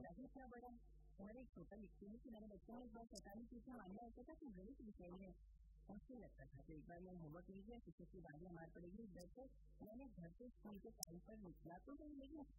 भी इतना बड़ा है। और एक छोटा लिखती है कि मेरे बच्चे ने एक बार शैतानी की थी, मानना ऐसा था कि गणित विषय में मुझे लगता था कि एक बार मैं होमवर्क नहीं किया, शिक्षक की गालियां मार पड़ेगी, डर से मैंने घर से स्कूल के टाइम पर निकला तो नहीं, लेकिन